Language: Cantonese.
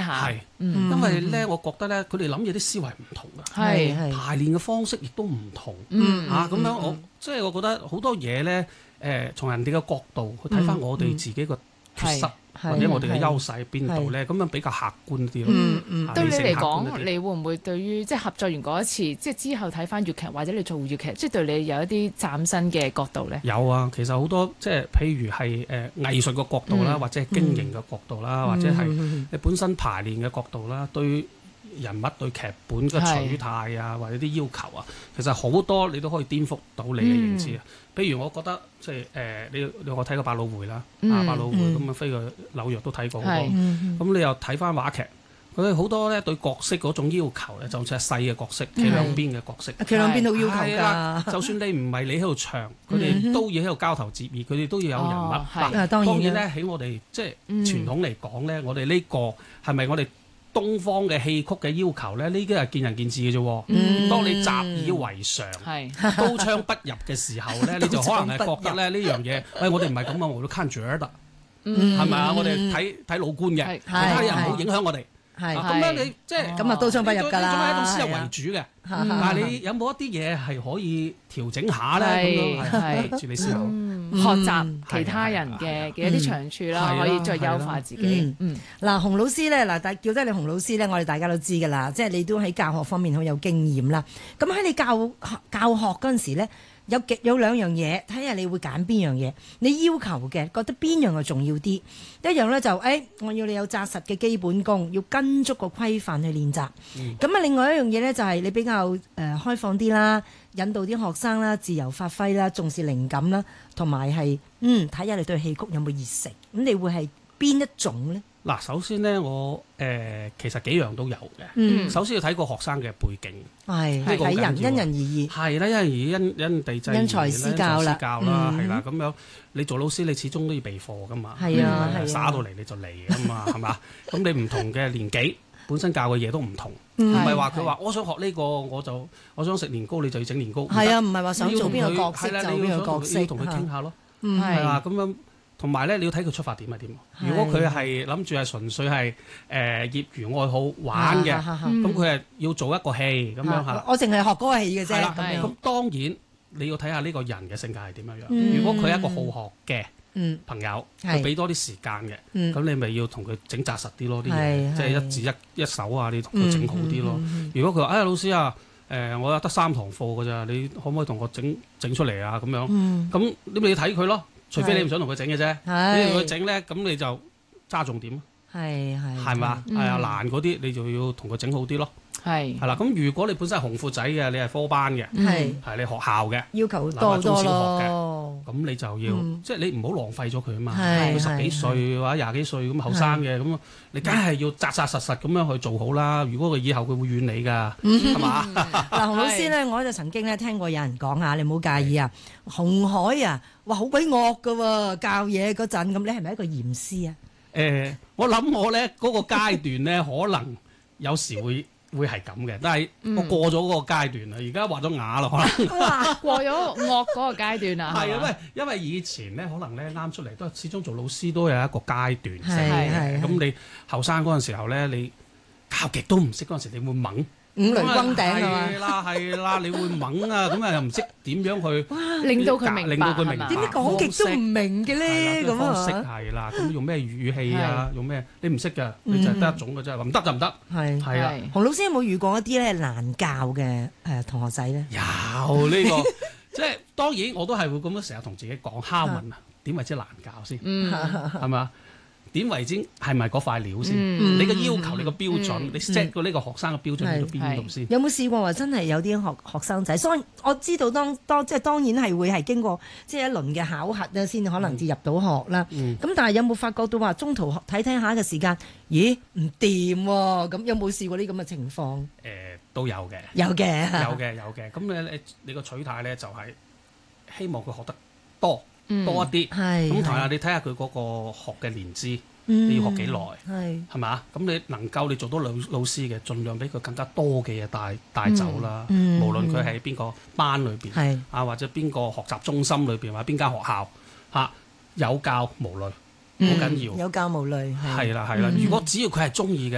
下。 係，因為咧，我覺得咧，佢哋諗嘢啲思維唔同㗎， 係排練嘅方式亦都唔同咁樣即係我覺得好多嘢咧，從人哋嘅角度去睇翻我哋自己個缺失。或者我哋嘅優勢喺邊度咧？咁樣比較客觀啲咯。 對你嚟講，你會唔會對於即係合作完嗰一次，即係之後睇翻粵劇或者你做粵劇，即係對你有一啲嶄新嘅角度咧？ 有啊，其實好多即係譬如係藝術嘅角度啦，或者係經營嘅角度啦，或者係你本身排練嘅角度啦，對人物對劇本嘅取態啊，或者啲要求啊，其實好多你都可以顛覆到你嘅認知啊。譬如我覺得即係你我睇過百老匯啦，百老匯咁啊飛去紐約都睇過好多。咁你又睇翻話劇，佢好多咧對角色嗰種要求咧，就算係細嘅角色，企兩邊嘅角色， 企兩邊都要求㗎。 就算你唔係你喺度唱，佢哋都要喺度交頭接耳，佢哋都要有人物。 當然咧喺我哋即係傳統嚟講咧，我哋呢個係咪我哋東方嘅戲曲嘅要求咧？呢啲係見仁見智嘅啫。當你習以為常、刀槍不入嘅時候咧，你就可能係覺得咧呢樣嘢，我哋唔係咁啊，我都看住得，係咪啊？我哋睇老倌嘅，其他人唔好影響我哋。咁樣你即係咁啊，刀槍不入㗎啦。 呢種係一種先入為主嘅，但係你有冇一啲嘢係可以調整下咧？咁樣係住你思考， 學習其他人嘅一啲長處啦，可以再優化自己。 嗱，洪老師咧，但叫得你洪老師咧，我哋大家都知㗎啦，即係你都喺教學方面好有經驗啦。咁喺你教學嗰陣時咧，有兩樣嘢，睇下你會揀邊樣嘢。你要求嘅，覺得邊樣係重要啲？一樣咧就我要你有紮實嘅基本功，要跟足個規範去練習。咁啊，另外一樣嘢咧就係你比較開放啲啦，引導啲學生啦，自由發揮啦，重視靈感啦，同埋係睇下你對戲曲有冇熱誠。咁你會係邊一種咧？ 嗱，首先咧，我其實幾樣都有嘅。首先要睇個學生嘅背景， 係睇人，因人而異。 係啦，因人而異，因地制宜， 因材施教啦， 係啦。咁樣你做老師，你始終都要備課噶嘛。係啊，灑到嚟你就嚟噶嘛，係嘛？咁你唔同嘅年紀，本身教嘅嘢都唔同，唔係話佢話我想學呢個，我想食年糕，你就要整年糕。係啊，唔係話想做邊個角色就邊個角色， 要同佢傾下咯。係啊，咁樣。同埋咧，你要睇佢出發點係點。如果佢係諗住係純粹係業餘愛好玩嘅，咁佢係要做一個戲咁樣嚇。 我淨係學嗰個戲嘅啫。 咁當然你要睇下呢個人嘅性格係點樣樣。如果佢係一個好學嘅朋友，佢俾多啲時間嘅，咁你咪要同佢整紮實啲咯啲嘢，即係一字一手啊，你同佢整好啲咯。如果佢話老師啊，我得3堂課㗎咋，你可唔可以同我整出嚟啊？咁樣，咁你咪要睇佢咯。除非你唔想同佢整嘅啫，你同佢整咧，咁你就揸重點，係嘛？係啊，難嗰啲你就要同佢整好啲咯。係啦，咁如果你本身係紅褲仔嘅，你係科班嘅，係你學校嘅， 要求多中小學嘅，咁你就要即係你唔好浪費咗佢啊嘛。佢10幾歲或者20幾歲咁後生嘅，咁你梗係要扎實實咁樣去做好啦。如果佢以後佢會怨你㗎，係嘛？ 嗱，洪老師咧，我就曾經咧聽過有人講下，你唔好介意啊。紅海啊，哇好鬼惡㗎喎，教嘢嗰陣咁，你係咪一個嚴師啊？ 我諗我咧嗰個階段咧，可能有時會係咁嘅，但係我過咗嗰個階段啦，而家畫咗牙啦，可能過咗惡嗰個階段啦。 係啊，因為以前咧，可能咧啱出嚟都始終做老師都有一個階段性嘅。咁你後生嗰陣時候咧，你教極都唔識嗰陣時，你會懵。 五雷轟頂啊嘛， 係啦，你會懵啊，咁啊又唔識點樣去令到佢明白， 點解講極都唔明嘅咧？咁方式係啦，咁用咩語氣啊？用咩？你唔識㗎，你就係得一種嘅啫，唔得就唔得。係啦。 洪老師有冇遇過一啲咧難教嘅同學仔咧？ 有呢個，即係當然我都係會咁樣成日同自己講拷問啊，點為之難教先？係咪？點為之係咪嗰塊料先？你嘅要求，你個標準，你 set 到呢個學生嘅標準去到邊度先？ 有冇試過話真係有啲學生仔？所以我知道即係當然係會係經過即係一輪嘅考核咧，先可能至入到學啦。咁但係有冇發覺到話中途睇下嘅時間，咦唔掂喎？咁有冇試過呢咁嘅情況？ 都有嘅， 有嘅。 咁你個取態咧就係希望佢學得多一啲，咁同埋你睇下佢嗰個學嘅年資，你要學幾耐，係嘛？咁你能夠你做到老師嘅，盡量俾佢更加多嘅嘢帶走啦。無論佢喺邊個班裏邊，或者邊個學習中心裏邊，或者邊間學校，有教無類，好緊要。 有教無類， 係啦。如果只要佢係中意嘅。